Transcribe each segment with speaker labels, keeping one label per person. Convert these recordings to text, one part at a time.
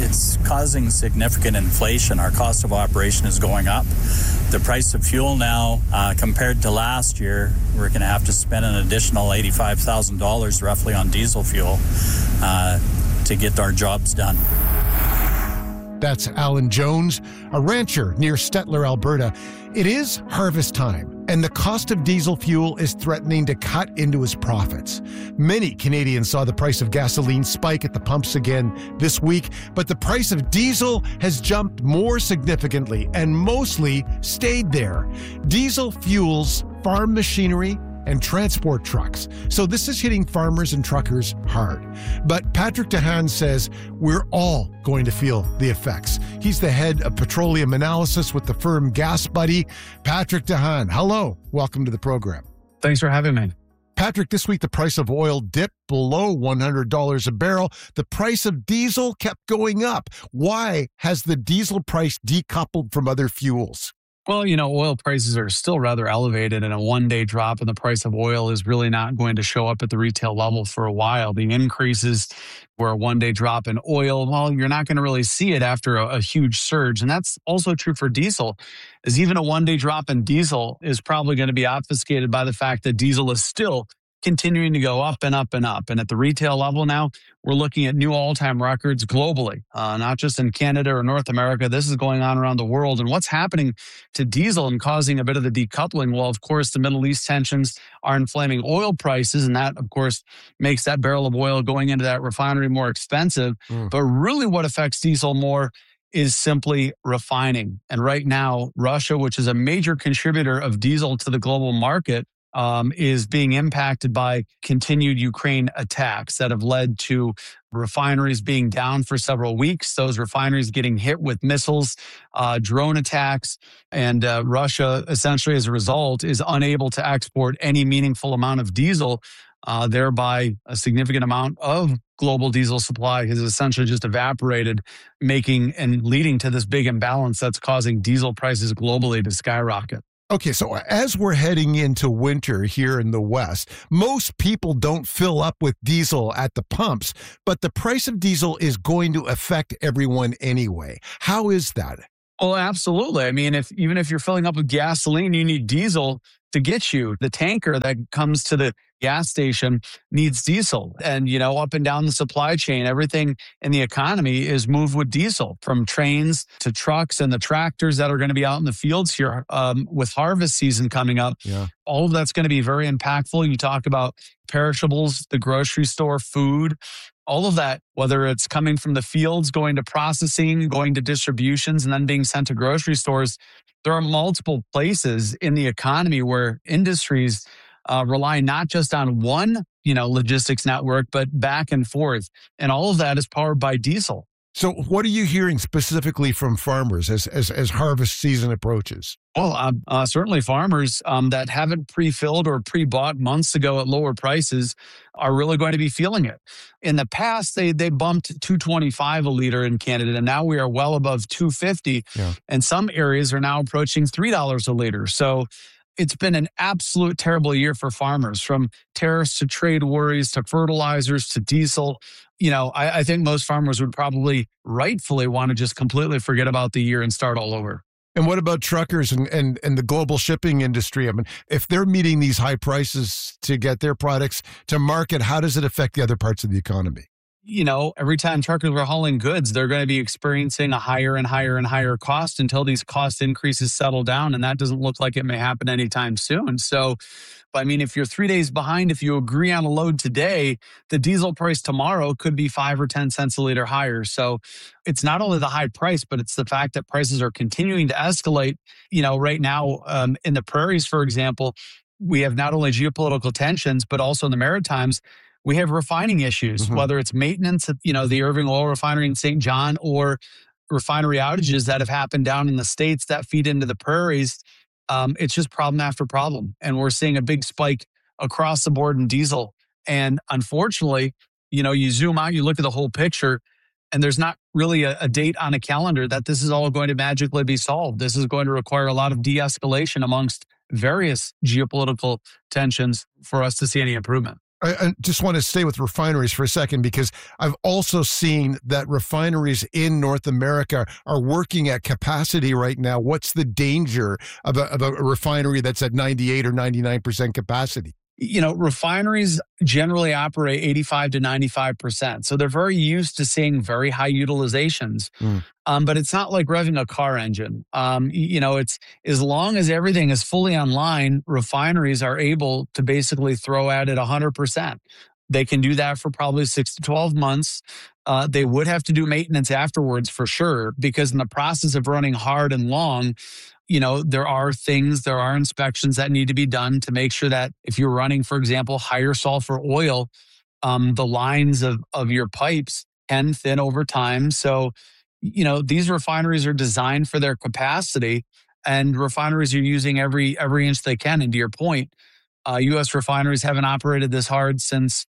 Speaker 1: it's causing significant inflation. Our cost of operation is going up. The price of fuel now, compared to last year, we're going to have to spend an additional $85,000 roughly on diesel fuel to get our jobs done.
Speaker 2: That's Alan Jones, a rancher near Stettler, Alberta. It is harvest time, and the cost of diesel fuel is threatening to cut into his profits. Many Canadians saw the price of gasoline spike at the pumps again this week, but the price of diesel has jumped more significantly and mostly stayed there. Diesel fuels farm machinery and transport trucks. So this is hitting farmers and truckers hard. But Patrick DeHaan says we're all going to feel the effects. He's the head of petroleum analysis with the firm Gas Buddy. Patrick DeHaan, hello. Welcome to the program.
Speaker 3: Thanks for having me.
Speaker 2: Patrick, this week the price of oil dipped below $100 a barrel. The price of diesel kept going up. Why has the diesel price decoupled from other fuels?
Speaker 3: Well, oil prices are still rather elevated, and a one-day drop in the price of oil is really not going to show up at the retail level for a while. The increases were a one-day drop in oil. Well, you're not going to really see it after a huge surge. And that's also true for diesel, as even a one-day drop in diesel is probably going to be obfuscated by the fact that diesel is still continuing to go up and up and up. And at the retail level now, we're looking at new all-time records globally, not just in Canada or North America. This is going on around the world. And what's happening to diesel and causing a bit of the decoupling? Well, of course, the Middle East tensions are inflaming oil prices. And that, of course, makes that barrel of oil going into that refinery more expensive. But really what affects diesel more is simply refining. And right now, Russia, which is a major contributor of diesel to the global market, is being impacted by continued Ukraine attacks that have led to refineries being down for several weeks, those refineries getting hit with missiles, drone attacks, and Russia, essentially as a result, is unable to export any meaningful amount of diesel. Thereby, a significant amount of global diesel supply has essentially just evaporated, making and leading to this big imbalance that's causing diesel prices globally to skyrocket.
Speaker 2: Okay, so as we're heading into winter here in the West, most people don't fill up with diesel at the pumps, but the price of diesel is going to affect everyone anyway. How is that?
Speaker 3: Well, absolutely. I mean, even if you're filling up with gasoline, you need diesel to get you. The tanker that comes to the gas station needs diesel. And, up and down the supply chain, everything in the economy is moved with diesel, from trains to trucks and the tractors that are going to be out in the fields here with harvest season coming up.
Speaker 2: Yeah.
Speaker 3: All of that's going to be very impactful. You talk about perishables, the grocery store, food, all of that, whether it's coming from the fields, going to processing, going to distributions, and then being sent to grocery stores. There are multiple places in the economy where industries rely not just on one, logistics network, but back and forth. And all of that is powered by diesel.
Speaker 2: So what are you hearing specifically from farmers as harvest season approaches?
Speaker 3: Well, certainly farmers that haven't pre-filled or pre-bought months ago at lower prices are really going to be feeling it. In the past, they bumped $2.25 a liter in Canada, and now we are well above $2.50.
Speaker 2: Yeah.
Speaker 3: And some areas are now approaching $3 a liter. So it's been an absolute terrible year for farmers, from tariffs to trade worries to fertilizers to diesel. I think most farmers would probably rightfully want to just completely forget about the year and start all over.
Speaker 2: And what about truckers and the global shipping industry? I mean, if they're meeting these high prices to get their products to market, how does it affect the other parts of the economy?
Speaker 3: Every time truckers are hauling goods, they're going to be experiencing a higher and higher and higher cost until these cost increases settle down. And that doesn't look like it may happen anytime soon. So, if you're 3 days behind, if you agree on a load today, the diesel price tomorrow could be 5 or 10 cents a liter higher. So it's not only the high price, but it's the fact that prices are continuing to escalate. Right now in the prairies, for example, we have not only geopolitical tensions, but also in the Maritimes, we have refining issues, whether it's maintenance at, the Irving Oil Refinery in St. John, or refinery outages that have happened down in the States that feed into the prairies. It's just problem after problem. And we're seeing a big spike across the board in diesel. And unfortunately, you zoom out, you look at the whole picture, and there's not really a date on a calendar that this is all going to magically be solved. This is going to require a lot of de-escalation amongst various geopolitical tensions for us to see any improvement.
Speaker 2: I just want to stay with refineries for a second, because I've also seen that refineries in North America are working at capacity right now. What's the danger of a refinery that's at 98 or 99% capacity?
Speaker 3: Refineries generally operate 85 to 95%. So they're very used to seeing very high utilizations. But it's not like revving a car engine. It's as long as everything is fully online, refineries are able to basically throw at it 100%. They can do that for probably 6 to 12 months. They would have to do maintenance afterwards for sure, because in the process of running hard and long, there are inspections that need to be done to make sure that if you're running, for example, higher sulfur oil, the lines of your pipes can thin over time. So, these refineries are designed for their capacity, and refineries are using every inch they can. And to your point, U.S. refineries haven't operated this hard since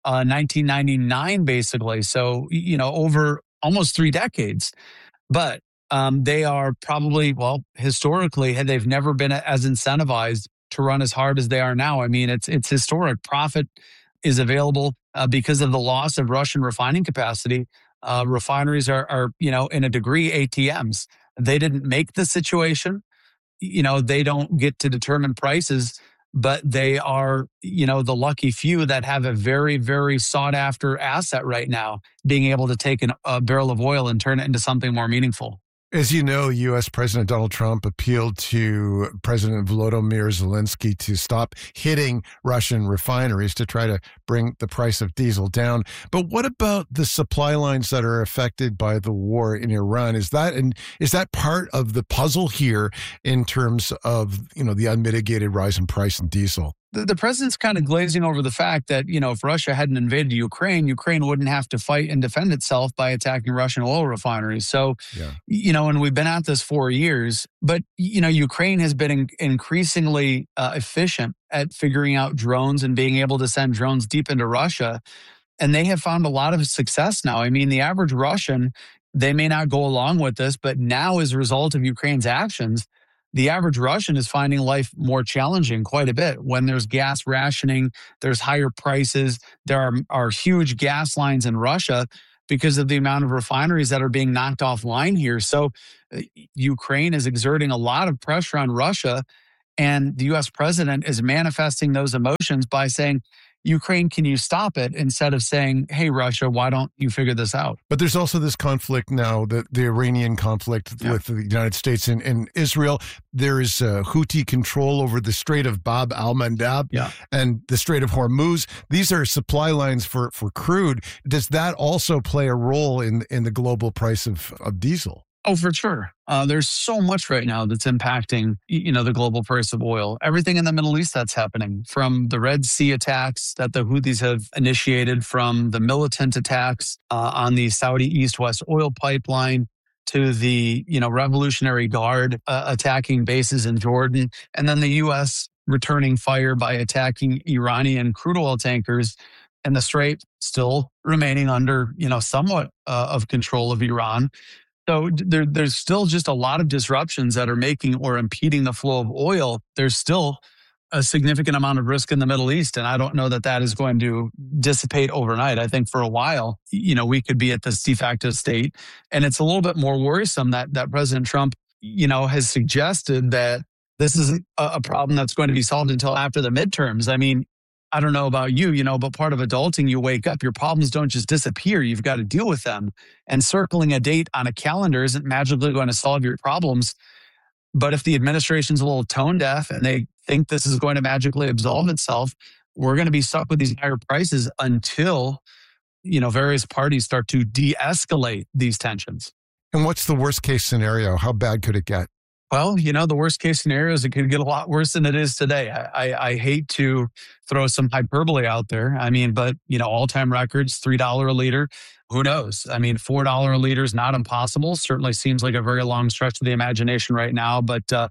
Speaker 3: 1999, basically. So, over almost 3 decades. But they are probably, historically, they've never been as incentivized to run as hard as they are now. I mean, it's historic. Profit is available because of the loss of Russian refining capacity. Refineries are, in a degree, ATMs. They didn't make the situation. They don't get to determine prices, but they are, the lucky few that have a very, very sought after asset right now, being able to take a barrel of oil and turn it into something more meaningful.
Speaker 2: As you know, U.S. President Donald Trump appealed to President Volodymyr Zelensky to stop hitting Russian refineries to try to bring the price of diesel down. But what about the supply lines that are affected by the war in Iran? Is that part of the puzzle here in terms of, the unmitigated rise in price in diesel?
Speaker 3: The president's kind of glazing over the fact that, if Russia hadn't invaded Ukraine wouldn't have to fight and defend itself by attacking Russian oil refineries. So, and we've been at this for years, but, Ukraine has been increasingly efficient at figuring out drones and being able to send drones deep into Russia. And they have found a lot of success now. I mean, the average Russian, they may not go along with this, but now as a result of Ukraine's actions, the average Russian is finding life more challenging quite a bit. When there's gas rationing, there's higher prices, there are huge gas lines in Russia because of the amount of refineries that are being knocked offline here. So Ukraine is exerting a lot of pressure on Russia, and the U.S. president is manifesting those emotions by saying, Ukraine, can you stop it? Instead of saying, hey, Russia, why don't you figure this out?
Speaker 2: But there's also this conflict now, the Iranian conflict with the United States and Israel. There is Houthi control over the Strait of Bab al-Mandab and the Strait of Hormuz. These are supply lines for crude. Does that also play a role in the global price of diesel?
Speaker 3: Oh, for sure. There's so much right now that's impacting, the global price of oil. Everything in the Middle East that's happening, from the Red Sea attacks that the Houthis have initiated, from the militant attacks on the Saudi East-West oil pipeline, to the, Revolutionary Guard attacking bases in Jordan, and then the U.S. returning fire by attacking Iranian crude oil tankers, and the Strait still remaining under, somewhat of control of Iran. So there's still just a lot of disruptions that are making or impeding the flow of oil. There's still a significant amount of risk in the Middle East, and I don't know that is going to dissipate overnight. I think for a while, we could be at this de facto state, and it's a little bit more worrisome that President Trump, has suggested that this isn't a problem that's going to be solved until after the midterms. I mean, I don't know about you, but part of adulting, you wake up, your problems don't just disappear. You've got to deal with them. And circling a date on a calendar isn't magically going to solve your problems. But if the administration's a little tone deaf and they think this is going to magically absolve itself, we're going to be stuck with these higher prices until, various parties start to de-escalate these tensions.
Speaker 2: And what's the worst case scenario? How bad could it get?
Speaker 3: Well, the worst case scenario is it could get a lot worse than it is today. I hate to throw some hyperbole out there. I mean, but, all-time records, $3 a liter. Who knows? I mean, $4 a liter is not impossible. Certainly seems like a very long stretch to the imagination right now. But, on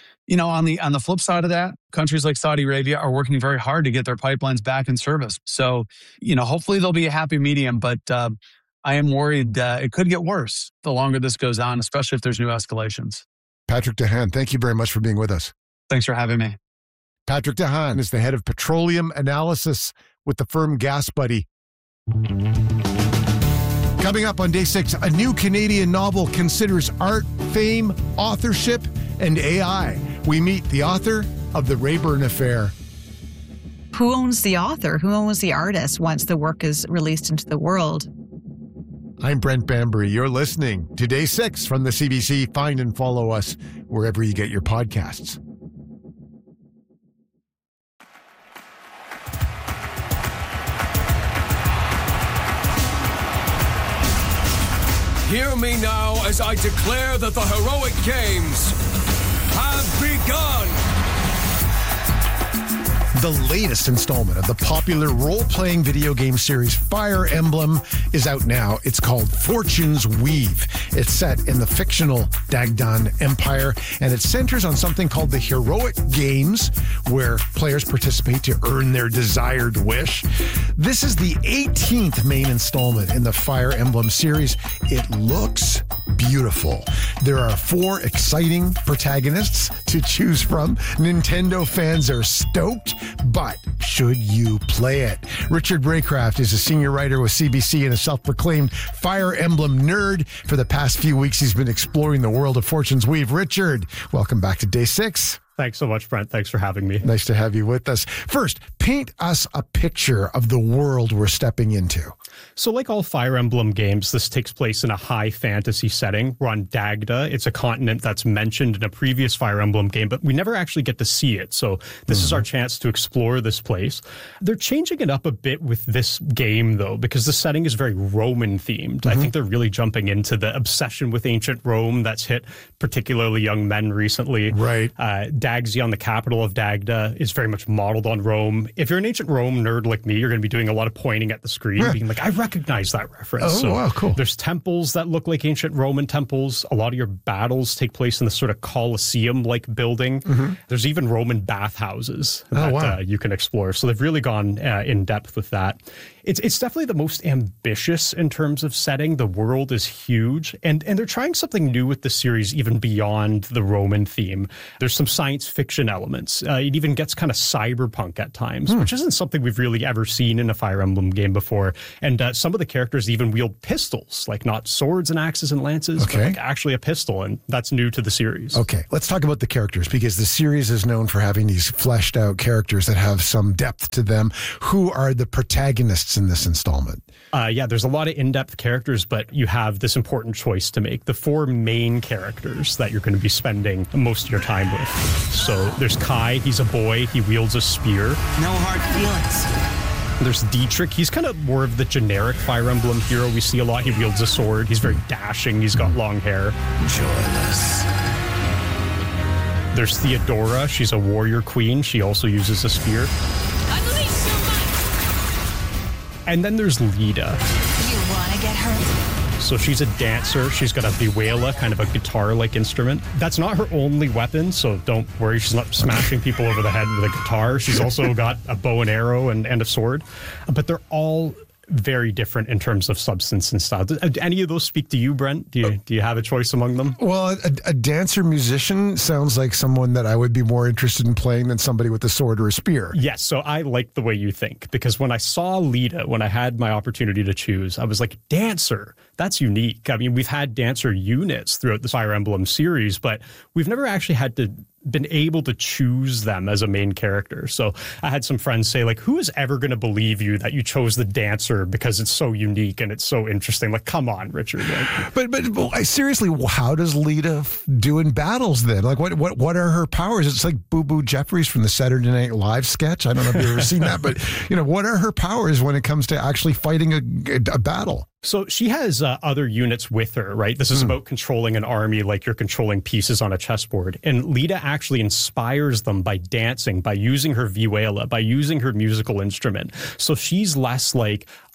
Speaker 3: the flip side of that, countries like Saudi Arabia are working very hard to get their pipelines back in service. So, hopefully there'll be a happy medium. But I am worried that it could get worse the longer this goes on, especially if there's new escalations.
Speaker 2: Patrick De Haan, thank you very much for being with us.
Speaker 3: Thanks for having me.
Speaker 2: Patrick De Haan is the head of petroleum analysis with the firm Gas Buddy. Coming up on day 6, a new Canadian novel considers art, fame, authorship, and AI. We meet the author of The Rayburn Affair.
Speaker 4: Who owns the author? Who owns the artist once the work is released into the world?
Speaker 2: I'm Brent Bambury. You're listening to Day 6 from the CBC. Find and follow us wherever you get your podcasts.
Speaker 5: Hear me now as I declare that the heroic games have begun.
Speaker 2: The latest installment of the popular role-playing video game series Fire Emblem is out now. It's called Fortune's Weave. It's set in the fictional Dagdan Empire, and it centers on something called the Heroic Games, where players participate to earn their desired wish. This is the 18th main installment in the Fire Emblem series. It looks beautiful. There are 4 exciting protagonists to choose from. Nintendo fans are stoked, but should you play it? Richard Braycraft is a senior writer with CBC and a self-proclaimed Fire Emblem nerd. For the past few weeks, he's been exploring the world of Fortune's Weave. Richard, welcome back to Day 6.
Speaker 6: Thanks so much, Brent. Thanks for having me.
Speaker 2: Nice to have you with us. First, paint us a picture of the world we're stepping into.
Speaker 6: So like all Fire Emblem games, this takes place in a high fantasy setting. We're on Dagda. It's a continent that's mentioned in a previous Fire Emblem game, but we never actually get to see it. So this is our chance to explore this place. They're changing it up a bit with this game, though, because the setting is very Roman themed. I think they're really jumping into the obsession with ancient Rome that's hit particularly young men recently.
Speaker 2: Right.
Speaker 6: Dagzion, the capital of Dagda, is very much modeled on Rome. If you're an ancient Rome nerd like me, you're going to be doing a lot of pointing at the screen, being like, I recognize that reference.
Speaker 2: Oh, wow, cool.
Speaker 6: There's temples that look like ancient Roman temples. A lot of your battles take place in the sort of Colosseum-like building. There's even Roman bathhouses that you can explore. So they've really gone in depth with that. It's definitely the most ambitious in terms of setting. The world is huge, and they're trying something new with the series even beyond the Roman theme. There's some science fiction elements. It even gets kind of cyberpunk at times, which isn't something we've really ever seen in a Fire Emblem game before. And some of the characters even wield pistols, like not swords and axes and lances, but like actually a pistol, and that's new to the series.
Speaker 2: Okay, let's talk about the characters, because the series is known for having these fleshed out characters that have some depth to them. Who are the protagonists in this installment?
Speaker 6: There's a lot of in-depth characters, but you have this important choice to make. The 4 main characters that you're going to be spending most of your time with. So there's Kai. He's a boy. He wields a spear.
Speaker 7: No hard feelings.
Speaker 6: There's Dietrich. He's kind of more of the generic Fire Emblem hero we see a lot. He wields a sword. He's very dashing. He's got long hair.
Speaker 7: Joyless.
Speaker 6: There's Theodora. She's a warrior queen. She also uses a spear.
Speaker 7: Unleash your might.
Speaker 6: And then there's Lida.
Speaker 7: You want to get hurt?
Speaker 6: So she's a dancer. She's got a vihuela, kind of a guitar-like instrument. That's not her only weapon, so don't worry. She's not smashing people over the head with a guitar. She's also got a bow and arrow and a sword. But they're all very different in terms of substance and style. Do any of those speak to you, Brent? Do you have a choice among them?
Speaker 2: Well, a dancer musician sounds like someone that I would be more interested in playing than somebody with a sword or a spear.
Speaker 6: Yes, so I like the way you think, because when I saw Lida, when I had my opportunity to choose, I was like, dancer, that's unique. I mean, we've had dancer units throughout the Fire Emblem series, but we've never actually been able to choose them as a main character. So I had some friends say, like, who is ever going to believe you that you chose the dancer because it's so unique and it's so interesting? Like, come on, Richard. Like,
Speaker 2: but seriously, how does Lida do in battles then? Like, what are her powers? It's like Boo Boo Jeffries from the Saturday Night Live sketch. I don't know if you've ever seen that, but what are her powers when it comes to actually fighting a battle?
Speaker 6: So she has other units with her, right? This is about controlling an army like you're controlling pieces on a chessboard. And Lida actually inspires them by dancing, by using her vihuela, by using her musical instrument. So she's less like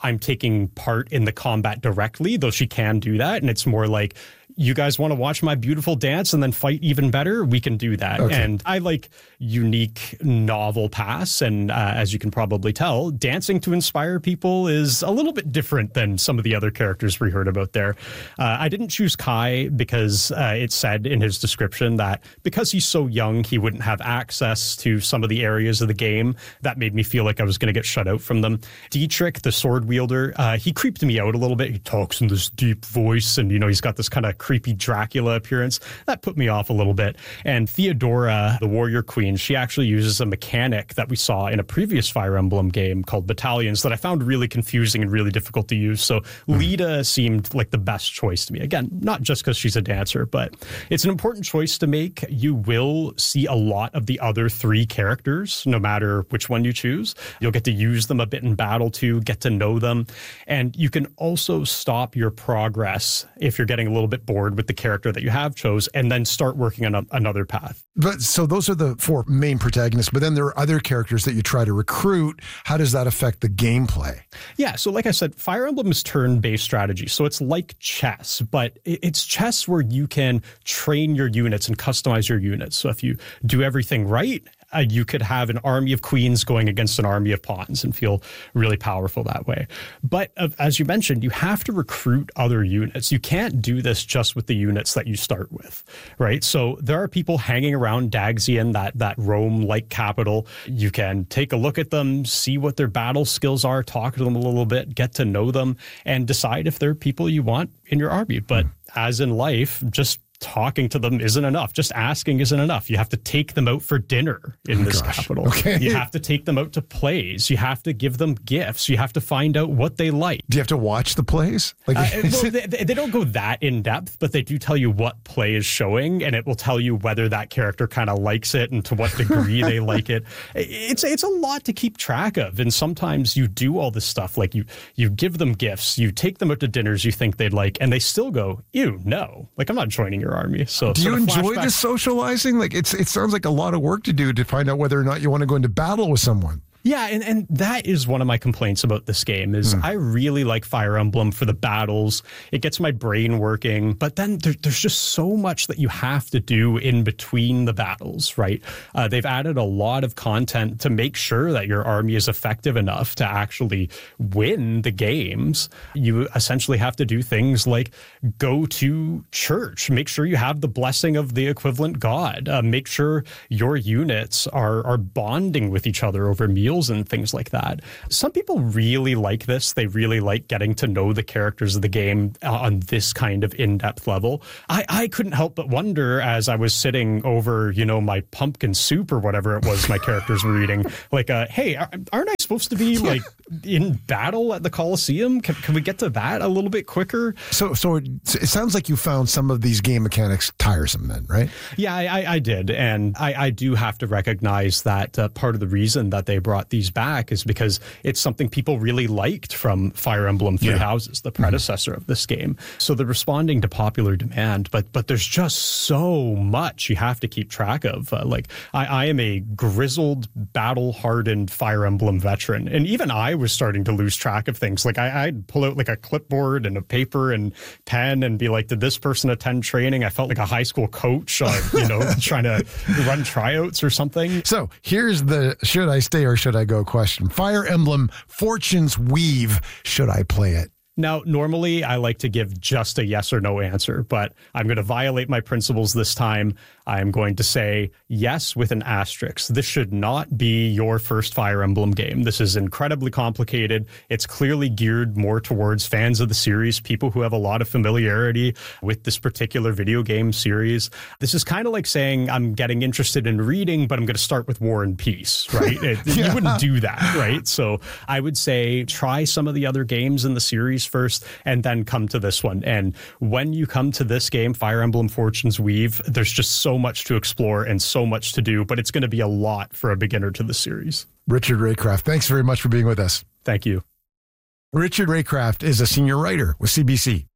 Speaker 6: I'm taking part in the combat directly, though she can do that. And it's more like, you guys want to watch my beautiful dance and then fight even better? We can do that. Okay. And I like unique, novel paths. And as you can probably tell, dancing to inspire people is a little bit different than some of the other characters we heard about there. I didn't choose Kai because it said in his description that because he's so young, he wouldn't have access to some of the areas of the game. That made me feel like I was going to get shut out from them. Dietrich, the sword wielder, he creeped me out a little bit. He talks in this deep voice and, he's got this kind of creepy Dracula appearance. That put me off a little bit. And Theodora, the warrior queen, she actually uses a mechanic that we saw in a previous Fire Emblem game called Battalions that I found really confusing and really difficult to use. So Lita seemed like the best choice to me. Again, not just because she's a dancer, but it's an important choice to make. You will see a lot of the other 3 characters, no matter which one you choose. You'll get to use them a bit in battle too, get to know them. And you can also stop your progress if you're getting a little bit bored with the character that you have chose and then start working on another path.
Speaker 2: But so those are the 4 main protagonists, but then there are other characters that you try to recruit. How does that affect the gameplay?
Speaker 6: Yeah, so like I said, Fire Emblem is turn-based strategy. So it's like chess, but it's chess where you can train your units and customize your units. So if you do everything right, you could have an army of queens going against an army of pawns and feel really powerful that way. But as you mentioned, you have to recruit other units. You can't do this just with the units that you start with, right? So there are people hanging around Daxian, that Rome-like capital. You can take a look at them, see what their battle skills are, talk to them a little bit, get to know them, and decide if they're people you want in your army. But as in life, just talking to them isn't enough. Just asking isn't enough. You have to take them out for dinner in this capital. Okay. You have to take them out to plays. You have to give them gifts. You have to find out what they like.
Speaker 2: Do you have to watch the plays?
Speaker 6: They don't go that in depth, but they do tell you what play is showing, and it will tell you whether that character kind of likes it and to what degree they like it. It's a lot to keep track of, and sometimes you do all this stuff, like you give them gifts, you take them out to dinners you think they'd like, and they still go, ew, no, like I'm not joining your army. So
Speaker 2: do you enjoy the socializing? Like it sounds like a lot of work to do to find out whether or not you want to go into battle with someone.
Speaker 6: Yeah, and that is one of my complaints about this game is I really like Fire Emblem for the battles. It gets my brain working, but then there's just so much that you have to do in between the battles, right? They've added a lot of content to make sure that your army is effective enough to actually win the games. You essentially have to do things like go to church, make sure you have the blessing of the equivalent god, make sure your units are bonding with each other over meals and things like that. Some people really like this. They really like getting to know the characters of the game on this kind of in-depth level. I couldn't help but wonder as I was sitting over, my pumpkin soup or whatever it was my characters were eating, like, hey, aren't I supposed to be like in battle at the Colosseum? Can we get to that a little bit quicker?
Speaker 2: So it sounds like you found some of these game mechanics tiresome then, right?
Speaker 6: Yeah, I did. And I do have to recognize that part of the reason that they brought these back is because it's something people really liked from Fire Emblem Three Houses, the predecessor of this game. So they're responding to popular demand, but there's just so much you have to keep track of. I am a grizzled, battle-hardened Fire Emblem veteran, and even I was starting to lose track of things. Like I'd pull out like a clipboard and a paper and pen and be like, did this person attend training? I felt like a high school coach, trying to run tryouts or something.
Speaker 2: So here's the should I stay or should I go question. Fire Emblem Fortune's Weave. Should I play it?
Speaker 6: Now, normally I like to give just a yes or no answer, but I'm going to violate my principles this time. I'm going to say yes with an asterisk. This should not be your first Fire Emblem game. This is incredibly complicated. It's clearly geared more towards fans of the series, people who have a lot of familiarity with this particular video game series. This is kind of like saying I'm getting interested in reading, but I'm going to start with War and Peace, right? You wouldn't do that, right? So I would say try some of the other games in the series first and then come to this one. And when you come to this game, Fire Emblem Fortune's Weave, there's just so much to explore and so much to do, but it's going to be a lot for a beginner to the series.
Speaker 2: Richard Raycraft, thanks very much for being with us.
Speaker 6: Thank you.
Speaker 2: Richard Raycraft is a senior writer with CBC.